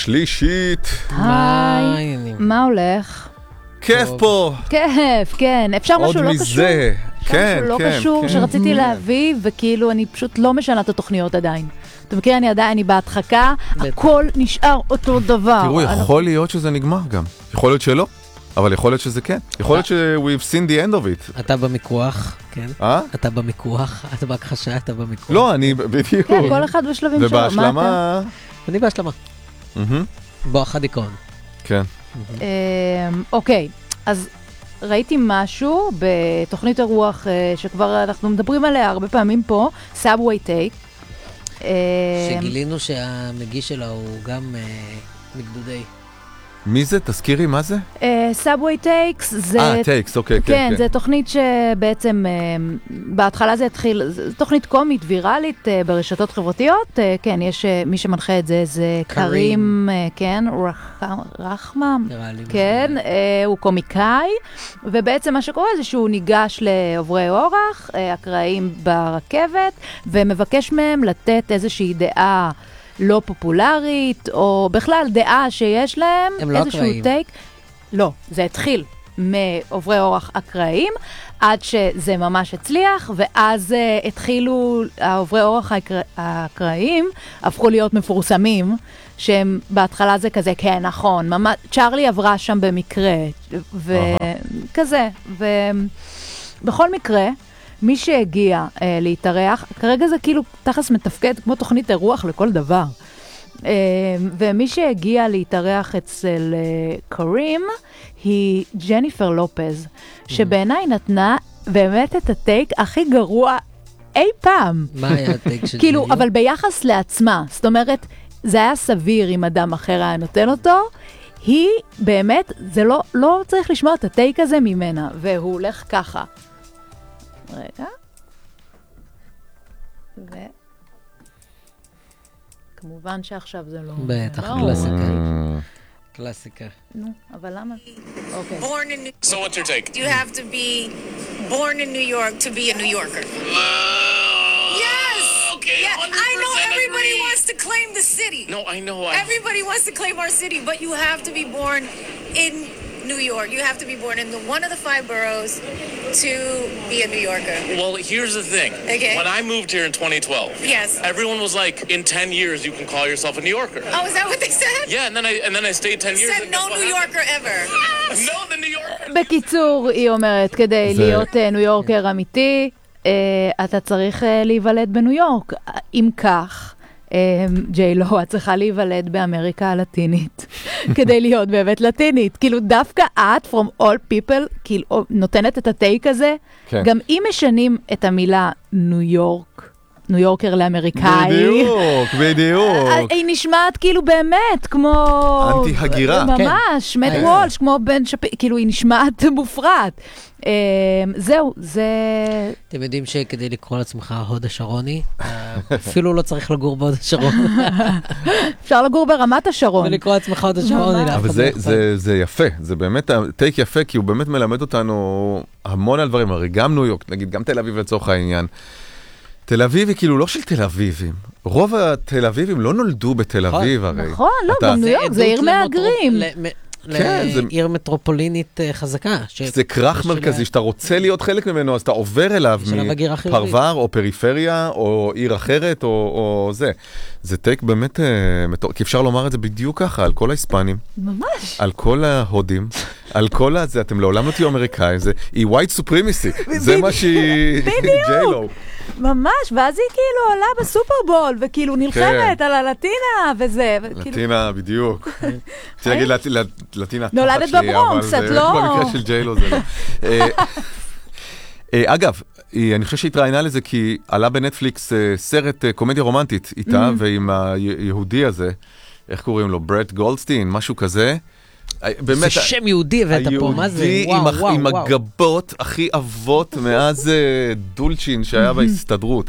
השלישית. היי, מה הולך? כיף פה. כיף, כן. אפשר משהו לא קשור? עוד מזה. כן, משהו לא קשור שרציתי להביא, וכאילו אני פשוט לא משנה את התוכניות עדיין. אתה מכיר, אני בהדחקה, הכל נשאר אותו דבר. תראו, יכול להיות שזה נגמר גם. יכול להיות שלא, אבל יכול להיות שזה כן. יכול להיות ש-we've seen the end of it. אתה במיקוח, כן? אתה במיקוח, אתה בהכחשה, אתה במיקוח. לא, אני בדיוק. כן, כל אחד בשלבים שלו. ובהשלמה... אני בהשלמה. בואך הדיכאון. כן. אוקיי, אז ראיתי משהו בתוכנית הרוח שכבר אנחנו מדברים עליה הרבה פעמים פה, Subway Take. שגילינו שהמגיש שלה הוא גם מגדודי. מי זה? תזכירי, מה זה? Subway Takes זה... Takes, אוקיי. כן, זה תוכנית שבעצם בהתחלה זה התחיל, זו תוכנית קומית ויראלית ברשתות חברתיות, כן, יש מי שמנחה את זה, זה קרים, כן, רחמם, כן, הוא קומיקאי, ובעצם מה שקורה זה שהוא ניגש לעוברי אורח, אקראיים ברכבת, ומבקש מהם לתת איזושהי דעה לא פופולרית, או בכלל דעה שיש להם, איזשהו טייק. לא, זה התחיל מעוברי אורח אקראיים, עד שזה ממש הצליח, ואז התחילו, העוברי אורח האקראיים הפכו להיות מפורסמים, שהם בהתחלה זה כזה, כן, נכון, ממש, צ'רלי עברה שם במקרה, וכזה, ובכל מקרה, מי שהגיע להתארח, כרגע זה כאילו תכלס מתפקד כמו תוכנית אירוח לכל דבר. ומי שהגיע להתארח אצל קרים היא ג'ניפר לופז, שבעיניי נתנה באמת את הטייק הכי גרוע אי פעם. מה היה הטייק של כאילו, אבל ביחס לעצמה, זאת אומרת, זה היה סביר אם אדם אחר היה נותן אותו, היא באמת, זה לא צריך לשמוע את הטייק הזה ממנה, והוא הולך ככה. רגע. כמובן שעכשיו זה לא... בטח, קלאסיקה. קלאסיקה. נו, אבל למה? אוקיי. So what's your take? You have to be born in New York to be a New Yorker. Yes! Okay, yeah, I know everybody wants to claim the city. No, I know. Everybody wants to claim our city, but you have to be born in New York. You have to be born in one of the 5 boroughs to be a New Yorker. Well, here's the thing. Okay. When I moved here in 2012, yes, everyone was like, in 10 years you can call yourself a New Yorker. Oh, is that what they said? Yeah, and then I stayed 10 years. Said no New Yorker ever. No, the New Yorker. בקיצור, היא אומרת, כדי להיות ניו יורקר אמיתי, אתה צריך להיוולד בניו יורק. אם כך, ג'יילו, את צריכה להיוולד באמריקה הלטינית, כדי להיות באמת לטינית. כאילו, דווקא את, from all people, כאילו, נותנת את הטייק הזה. כן. גם אם משנים את המילה ניו יורק, ניו יורקר לאמריקאי. בדיוק. היא נשמעת כאילו באמת, כמו... אנטי הגירה. ממש, מט וולש, כמו בן שפי, כאילו, היא נשמעת מופרט. זהו, זה... אתם יודעים שכדי לקרוא לעצמך הוד השרוני, אפילו לא צריך לגור בהוד השרון. אפשר לגור ברמת השרון. ולקרוא לעצמך הוד השרוני. אבל זה יפה, זה באמת טייק יפה, כי הוא באמת מלמד אותנו המון על דברים, הרי גם ניו יורק, נגיד, גם תל אביב לצורך העניין. תל אביב היא כאילו לא של תל אביבים. רוב התל אביבים לא נולדו בתל אביב הרי. נכון, לא, גם ניו יורק זה עיר מהגרים. לעיר מטרופולינית חזקה. זה כרך מרכזי שאתה רוצה להיות חלק ממנו, אז אתה עובר אליו מפרבר או פריפריה או עיר אחרת או זה. זה טייק באמת, כי אפשר לומר את זה בדיוק ככה, על כל ההיספנים. ממש. על כל ההודים, על כל הזה, אתם לעולם לא תהיו אמריקאים, היא white supremacy, זה מה שהיא ג'יילו. ממש, ואז היא כאילו עולה בסופרבול, וכאילו נלחמת על הלטינה וזה. לטינה, בדיוק. תגיד לטינה תחת שלי, נולדת בברונקס, את לא... במקרה של ג'יילו זה לא. אגב, אני חושב שהתראיינה לזה כי עלה בנטפליקס סרט קומדיה רומנטית איתה, ועם היהודי הזה, איך קוראים לו? ברט גולדסטיין, משהו כזה. זה שם יהודי ואתה פה, מה זה? היהודי עם הגבות הכי אבות מאז דולצ'ין שהיה בהסתדרות.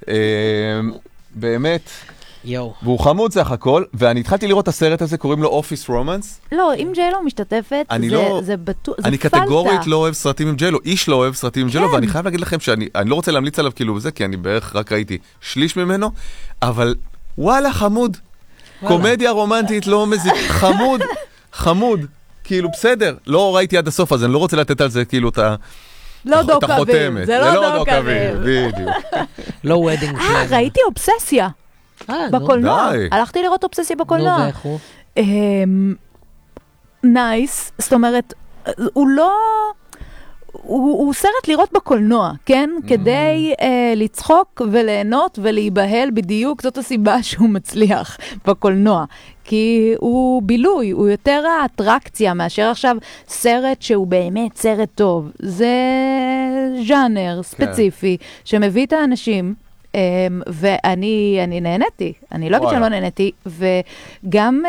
באמת. והוא חמוד סך הכל, ואני התחלתי לראות את הסרט הזה, קוראים לו אופיס רומנס. לא, אם ג'יילו משתתפת, זה בטוח, זה אני קטגורית לא אוהב סרטים עם ג'יילו, איש לא אוהב סרטים עם ג'יילו, ואני חייב להגיד לכם שאני לא רוצה להמליץ עליו כאילו זה, כי אני בערך רק ראיתי שליש ממנו, אבל וואלה חמוד. קומדיה רומנטית לא מזיק, חמוד, חמוד, כאילו בסדר, לא ראיתי עד הסוף, אז אני לא רוצה לתת על זה כאילו את דוק אביב, החותמת. זה לא דוק אביב. בדיוק. לא וודינג פלנר. ראיתי אובססיה בקולנוע. די. הלכתי לראות אובססיה בקולנוע. נו, ואיך הוא? נייס, זאת אומרת, הוא לא... הוא סרט לראות בקולנוע, כן? כדי לצחוק וליהנות ולהיבהל בדיוק, זאת הסיבה שהוא מצליח בקולנוע. כי הוא בילוי, הוא יותר האטרקציה מאשר עכשיו סרט שהוא באמת סרט טוב. זה ז'אנר ספציפי שמביא את האנשים, ואני נהניתי. אני לא אגיד שאני לא נהניתי, וגם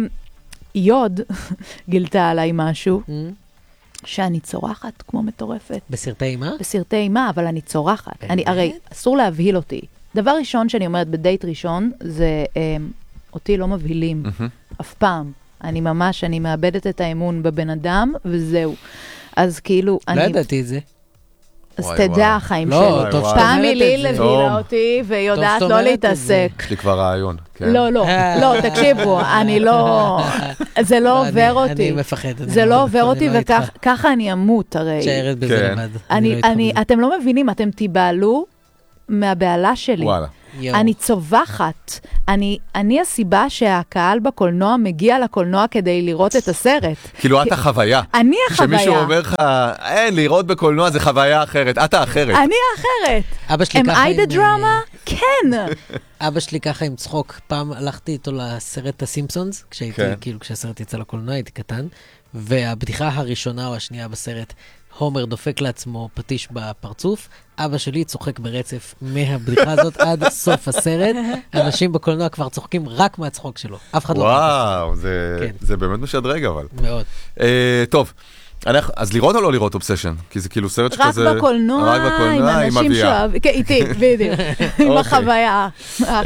יוד גילתה עליי משהו. שאני צורחת כמו מטורפת. בסרטי אימה? בסרטי אימה, אבל אני צורחת. הרי אסור להבהיל אותי. דבר ראשון שאני אומרת בדייט ראשון, זה אותי לא מבהילים. אף פעם. אני מאבדת את האמון בבן אדם, וזהו. אז כאילו, לא ידעתי את זה. אז תדע, חיים לא, שלי. טוב שאתה פעם אומרת את מיליל זה. הבהילה אותי, והיא יודעת לא להתעסק. יש לי כבר רעיון, כן. לא, תקשיבו, אני לא... זה לא עובר אותי. אני מפחד. זה לא עובר אותי, וככה אני אמות הרי. שערת בזה לבד. אתם לא מבינים, אתם תיבעלו מהבעלה שלי. וואלה. אני צווחת. אני הסיבה שהקהל בקולנוע מגיע לקולנוע כדי לראות את הסרט. כאילו את החוויה. אני החוויה. שמישהו אומר לך, לראות בקולנוע זה חוויה אחרת, את האחרת. אני האחרת. אבא שלי ככה am I the drama? כן. אבא שלי ככה עם צחוק, פעם הלכתי איתו לסרט הסימפסונס, כשהייתי, כאילו כשהסרט יצא לקולנוע, הייתי קטן, והבדיחה הראשונה או השנייה בסרט, הומר דופק לעצמו פטיש בפרצוף, אבא שלי צוחק ברצף מהבדיחה הזאת עד סוף הסרט, אנשים בקולנוע כבר צוחקים רק מהצחוק שלו, אף אחד לא... וואו, זה באמת משדרג אבל. מאוד. טוב. אז לראות או לא לראות אובסשן? כי זה כאילו סרט שכזה... רק בקולנוע, עם אנשים שאוהבים, איתי, בדיוק, עם החוויה האחרת.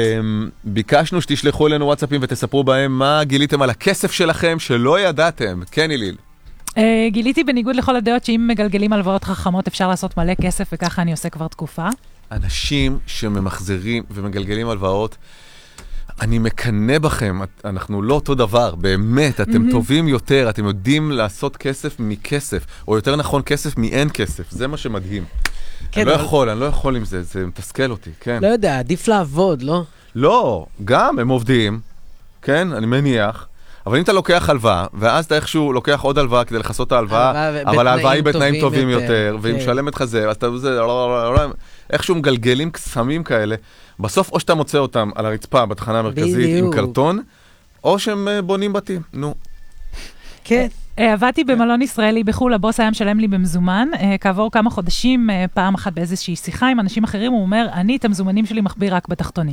ביקשנו שתשלחו אלינו וואטסאפים ותספרו בהם מה גיליתם על הכסף שלכם שלא ידעתם. כן, איליל. גיליתי בניגוד לכל הדעות שאם מגלגלים הלוואות חכמות אפשר לעשות מלא כסף, וככה אני עושה כבר תקופה. אנשים שממחזרים ומגלגלים הלוואות, אני מקנה בכם, אנחנו לא אותו דבר, באמת, אתם טובים יותר, אתם יודעים לעשות כסף מכסף, או יותר נכון, כסף מאין כסף, זה מה שמדהים. אני לא יכול עם זה, זה מתסכל אותי, כן. לא יודע, עדיף לעבוד, לא? לא, גם הם עובדים, כן, אני מניח, אבל אם אתה לוקח הלוואה, ואז אתה איכשהו לוקח עוד הלוואה כדי לחסות את ההלוואה, אבל ההלוואה היא בתנאים טובים יותר, והיא משלמת לך זה, אז אתה איכשהו מגלגלים קסמים כאלה, בסוף או שאתה מוצא אותם על הרצפה בתחנה המרכזית עם קרטון, או שהם בונים בתים, נו. כן. עבדתי במלון ישראלי בחול, הבוס היה משלם לי במזומן, כעבור כמה חודשים, פעם אחת באיזושהי שיחה עם אנשים אחרים, הוא אומר, אני את המזומנים שלי מחביא רק בתחתונים.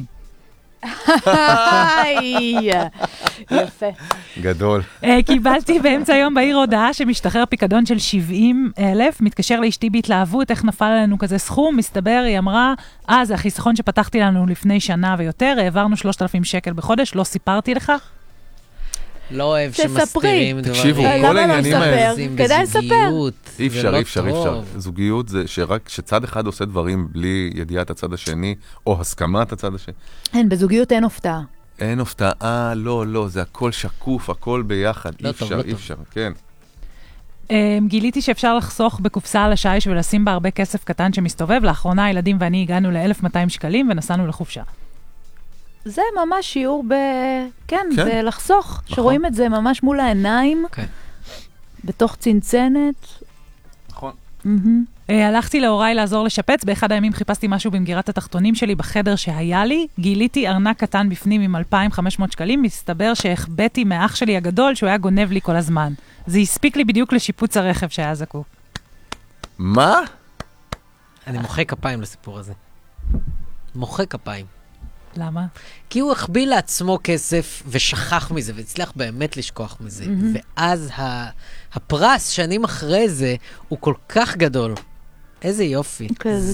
יפה. גדול. קיבלתי באמצע היום בעיר הודעה שמשתחרר פיקדון של 70,000, מתקשר לאשתי בהתלהבות, איך נפל עלינו כזה סכום, מסתבר, היא אמרה, זה החיסכון שפתחתי לנו לפני שנה ויותר, העברנו 3,000 שקל בחודש, לא סיפרתי לך? לא אוהב שמסתירים דברים. תקשיבו, כל העניינים האלה. כדאי לספר. אי אפשר. זוגיות זה שרק שצד אחד עושה דברים בלי ידיעת הצד השני, או הסכמת הצד השני. אין, בזוגיות אין הפתעה. אין הפתעה, לא, זה הכל שקוף, הכל ביחד. אי אפשר, כן. גיליתי שאפשר לחסוך בקופסה על השיש ולשים בה הרבה כסף קטן שמסתובב. לאחרונה הילדים ואני הגענו ל-1,200 שקלים ונסענו לחופשה. זה ממש שיעור כן, בלחסוך, שרואים את זה ממש מול העיניים, בתוך צנצנת. נכון. הלכתי להוריי לעזור לשפץ, באחד הימים חיפשתי משהו במגירת התחתונים שלי בחדר שהיה לי, גיליתי ארנק קטן בפנים עם 2,500 שקלים, מסתבר שהחבאתי מאח שלי הגדול שהוא היה גונב לי כל הזמן. זה הספיק לי בדיוק לשיפוץ הרכב שהיה זקוק. מה? אני מוחא כפיים לסיפור הזה. מוחא כפיים. למה? כי הוא החביא לעצמו כסף ושכח מזה, והצליח באמת לשכוח מזה. ואז הפרס שנים אחרי זה הוא כל כך גדול. איזה יופי.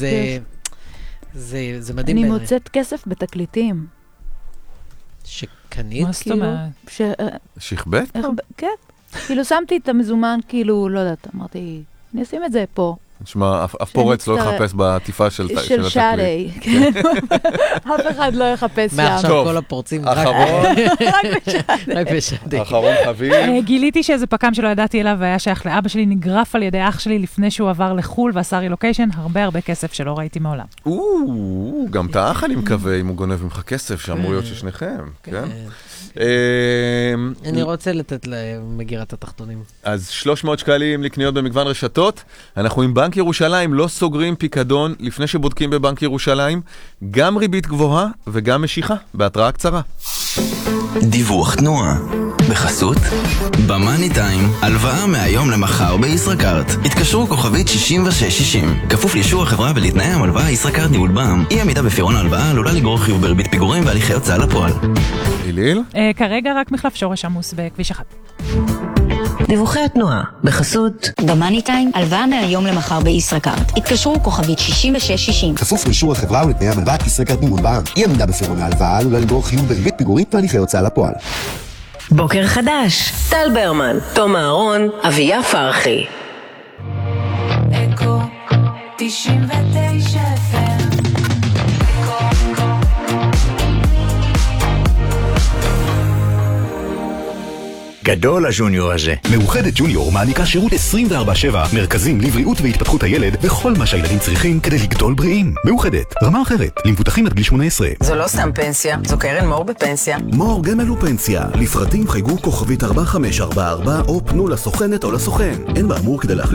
זה מדהים. אני מוצאת כסף בתקליטים. שקנית? מה זאת אומרת? שכבט? כן. כאילו שמתי את המזומן, כאילו, לא יודעת, אמרתי, אני אשים את זה פה. נשמע, אף פורץ לא יחפש בעטיפה של התקליט. שדי. אף אחד לא יחפש שם. מעכשיו כל הפורצים רק בשדי. אחרון חביב. גיליתי שאיזה פקם שלא ידעתי אליו והיה שייך לאבא שלי, נגרף על ידי אח שלי לפני שהוא עבר לחול ועשה רילוקיישן, הרבה כסף שלא ראיתי מעולם. גם את האח אני מקווה אם הוא גונב ממך כסף, שאמור להיות ששניכם, כן? אני רוצה לתת למגירת התחתונים. אז 300 שקלים לקניות במגוון רשתות. אנחנו עם בנק ירושלים לא סוגרים פיקדון לפני שבודקים בבנק ירושלים, גם ריבית גבוהה וגם משיכה, בהתראה קצרה. דיווח תנועה בחסות במאני טיים, הלוואה מהיום למחר בישראכרט. התקשרו כוכבית 6660, כפוף לאישור החברה ולתנאי המלוואה. ישראכרט ניהול בע"מ. אי עמידה בפירעון ההלוואה עלולה לגרור חיוב בריבית פיגורים והליכי הוצאה לפועל. ליל? כרגע רק מחלף שורש עמוס בכביש 1. דיווחי התנועה בחסות במאני טיים, הלוואה מהיום למחר בישראכרט. התקשרו כוכבית 6660, כפוף לאישור החברה ולתנאי המלוואה. ישראכרט ניהול בע"מ. אי עמידה בפירעון ההלוואה עלולה לגרור חיוב בריבית פיגורים והליכי הוצאה לפועל. בוקר חדש, טל ברמן, תום אהרון, אביה פרחי. אקו 99 FM. גדול הג'וניור הזה. מאוחדת ג'וניור מעניקה שירות 24/7, מרכזים לבריאות והתפתחות הילד וכל מה שהילדים צריכים כדי לגדול בריאים. מאוחדת, רמה אחרת, למבוטחים עד גיל 18. זו לא סתם פנסיה, זו קרן מור בפנסיה. מור גמל ופנסיה, לפרטים חייגו כוכבית 4544 או פנו לסוכנת או לסוכן. אין באמור כדי להחליט